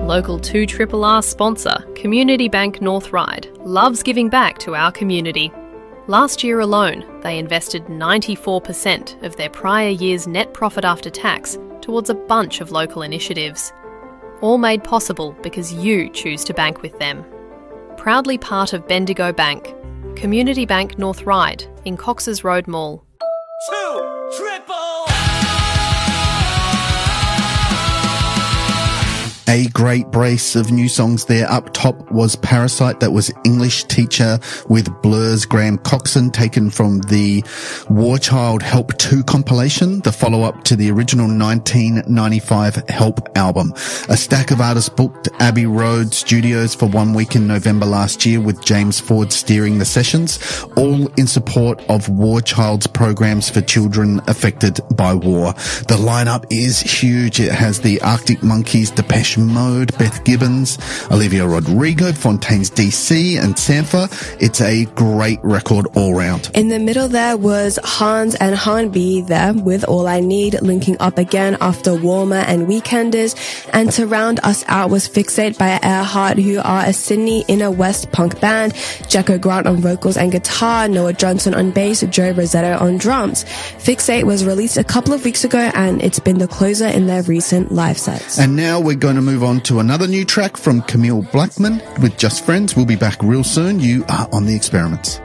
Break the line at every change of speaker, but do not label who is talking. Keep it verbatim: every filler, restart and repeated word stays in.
Local two R R R sponsor, Community Bank North Ryde, loves giving back to our community. Last year alone, they invested ninety-four percent of their prior year's net profit after tax towards a bunch of local initiatives. All made possible because you choose to bank with them. Proudly part of Bendigo Bank, Community Bank North Ryde in Cox's Road Mall.
Two, triple!
A great brace of new songs there. Up top was Parasite, that was English Teacher with Blur's Graham Coxon, taken from the War Child Help two compilation, the follow-up to the original nineteen ninety-five Help album. A stack of artists booked Abbey Road Studios for one week in November last year, with James Ford steering the sessions, all in support of War Child's programs for children affected by war. The lineup is huge. It has the Arctic Monkeys, Depeche Mode, Beth Gibbons, Olivia Rodrigo, Fontaines D C and Sampha. It's a great record all round.
In the middle there was Hans and Hanby there with All I Need, linking up again after Warmer and Weekenders. And to round us out was Fixate by Earhart, who are a Sydney inner west punk band. Jacko Grant on vocals and guitar, Noah Johnson on bass, Joe Rosetto on drums. Fixate was released a couple of weeks ago and it's been the closer in their recent live sets.
And now we're going to move on to another new track from Camille Blackman with Just Friends. We'll be back real soon. You are on The Experiments.